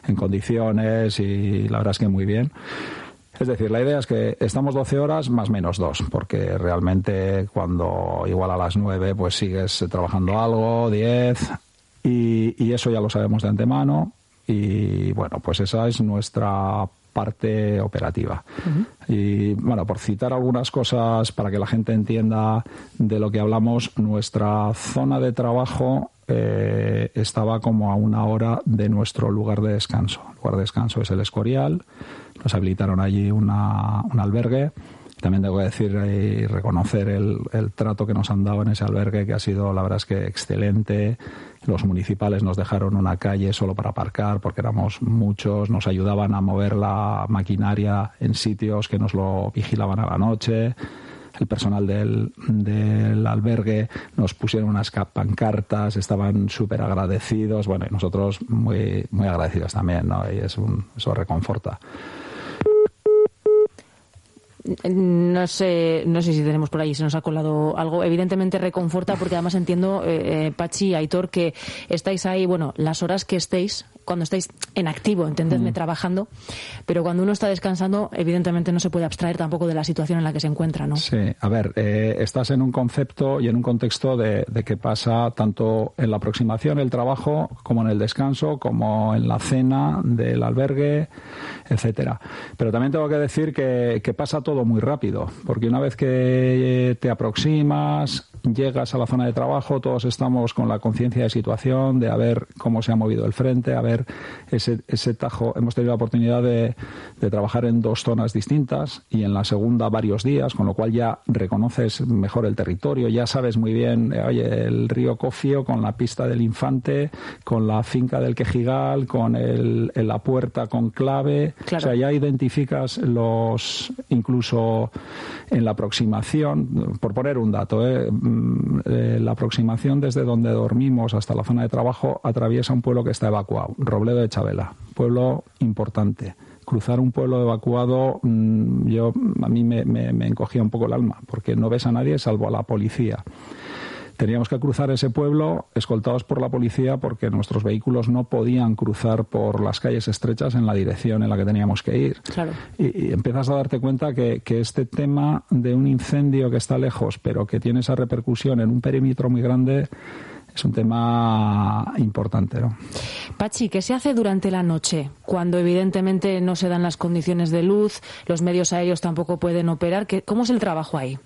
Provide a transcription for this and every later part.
en condiciones y la verdad es que muy bien. Es decir, la idea es que estamos 12 horas más menos 2, porque realmente cuando igual a las 9 pues sigues trabajando algo, 10, y eso ya lo sabemos de antemano, y bueno, pues esa es nuestra parte operativa. Uh-huh. Y bueno, por citar algunas cosas para que la gente entienda de lo que hablamos, nuestra zona de trabajo estaba como a 1 hora de nuestro lugar de descanso. El lugar de descanso es el Escorial. Nos habilitaron allí un albergue. También tengo que decir y reconocer el trato que nos han dado en ese albergue, que ha sido, la verdad es que excelente. Los municipales nos dejaron una calle solo para aparcar porque éramos muchos, nos ayudaban a mover la maquinaria en sitios que nos lo vigilaban a la noche. El personal del albergue nos pusieron unas pancartas, estaban súper agradecidos. Bueno, y nosotros muy, muy agradecidos también, ¿no? Y eso reconforta. No sé si tenemos por ahí, se nos ha colado algo. Evidentemente reconforta porque además entiendo, Patxi, Aitor, que estáis ahí, bueno, las horas que estéis, cuando estáis en activo, entendedme, trabajando, pero cuando uno está descansando, evidentemente no se puede abstraer tampoco de la situación en la que se encuentra, ¿no? Sí, a ver, estás en un concepto y en un contexto de que pasa tanto en la aproximación, el trabajo, como en el descanso, como en la cena del albergue, etcétera. Pero también tengo que decir que pasa todo muy rápido, porque una vez que te aproximas, llegas a la zona de trabajo, todos estamos con la conciencia de situación, de a ver cómo se ha movido el frente, a ver ese tajo. Hemos tenido la oportunidad de trabajar en 2 zonas distintas y en la segunda varios días, con lo cual ya reconoces mejor el territorio, ya sabes muy bien, oye, el río Cofio con la pista del Infante, con la finca del Quejigal, con la puerta con clave, claro. O sea, ya identificas incluso en la aproximación, por poner un dato, la aproximación desde donde dormimos hasta la zona de trabajo atraviesa un pueblo que está evacuado, Robledo de Chavela, pueblo importante. Cruzar un pueblo evacuado, a mí me encogía un poco el alma, porque no ves a nadie salvo a la policía. Teníamos que cruzar ese pueblo escoltados por la policía porque nuestros vehículos no podían cruzar por las calles estrechas en la dirección en la que teníamos que ir. Claro. Y empiezas a darte cuenta que este tema de un incendio que está lejos, pero que tiene esa repercusión en un perímetro muy grande, es un tema importante, ¿no? Patxi, ¿qué se hace durante la noche? Cuando evidentemente no se dan las condiciones de luz, los medios aéreos tampoco pueden operar. ¿Cómo es el trabajo ahí?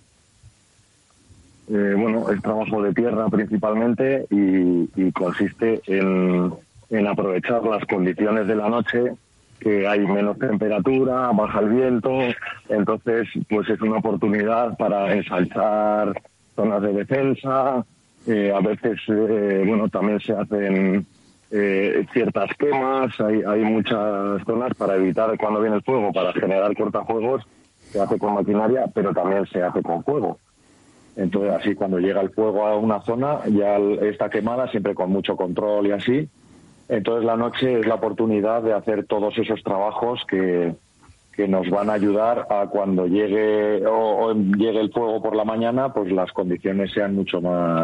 Bueno, es trabajo de tierra principalmente y consiste en aprovechar las condiciones de la noche, que hay menos temperatura, baja el viento, entonces pues es una oportunidad para ensalzar zonas de defensa, a veces también se hacen ciertas quemas, hay muchas zonas para evitar cuando viene el fuego, para generar cortafuegos, se hace con maquinaria, pero también se hace con fuego. Entonces, así cuando llega el fuego a una zona, ya está quemada, siempre con mucho control y así. Entonces, la noche es la oportunidad de hacer todos esos trabajos que nos van a ayudar a cuando llegue llegue el fuego por la mañana, pues las condiciones sean mucho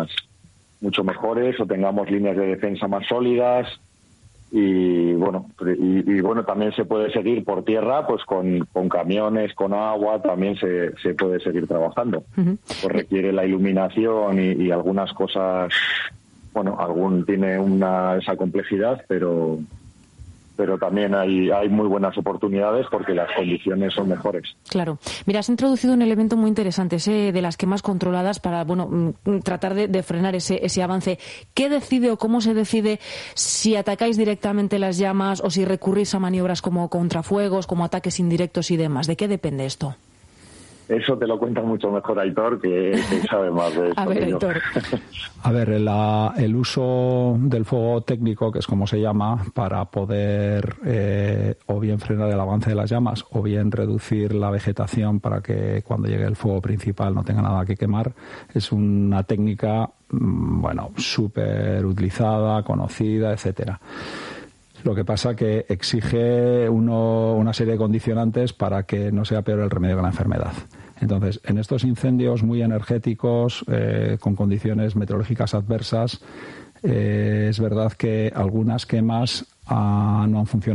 mejores o tengamos líneas de defensa más sólidas. Y bueno, también se puede seguir por tierra, pues con camiones, con agua, también se puede seguir trabajando. Uh-huh. Pues requiere la iluminación y algunas cosas, bueno, tiene esa complejidad, pero también hay muy buenas oportunidades porque las condiciones son mejores. Claro. Mira, has introducido un elemento muy interesante, ese de las quemas controladas para, tratar de frenar ese avance. ¿Qué decide o cómo se decide si atacáis directamente las llamas o si recurrís a maniobras como contrafuegos, como ataques indirectos y demás? ¿De qué depende esto? Eso te lo cuenta mucho mejor Aitor, que sabe más de eso. A ver, Aitor. A ver, el uso del fuego técnico, que es como se llama, para poder o bien frenar el avance de las llamas o bien reducir la vegetación para que cuando llegue el fuego principal no tenga nada que quemar, es una técnica, súper utilizada, conocida, etcétera. Lo que pasa que exige una serie de condicionantes para que no sea peor el remedio que la enfermedad. Entonces, en estos incendios muy energéticos, con condiciones meteorológicas adversas, es verdad que algunas quemas no han funcionado